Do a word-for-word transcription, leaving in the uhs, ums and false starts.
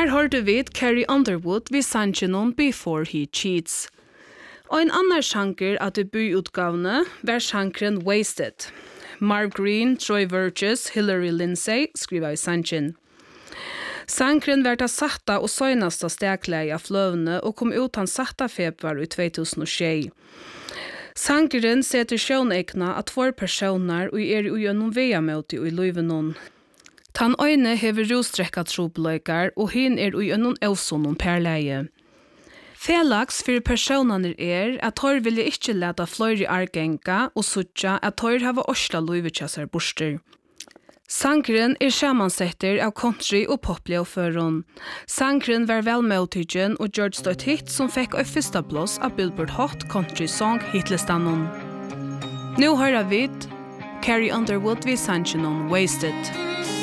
Her hørte vi Carrie Underwood vid sangen Before He Cheats. Og en annan sjanger av debututgavene var sjangeren Wasted. Marv Green, Troy Verges, Hillary Lindsay skriva i sangen. Sangren var det satta og søgnasta stegleie av fløvene og kom ut han satta februar i två tusen och tjei. Sangren setter sjønekna at två personer og er i gjennom veamøte i løyvenon. Tan øyne hever rostrekka trobløykar og hin er i gjennom evsonon perleie. Felags for personene er at tor vil ikke leta fløyre argenga og suttja at tor hava osla løyvetjassar borster. Sangren er samansetter av country og popløyføren. Sangren var velmøttigen og George støtt hit som fikk en første blås av Billboard Hot Country Song hitlistanen. Nå hører vi Carrie Underwood vid sangen Wasted.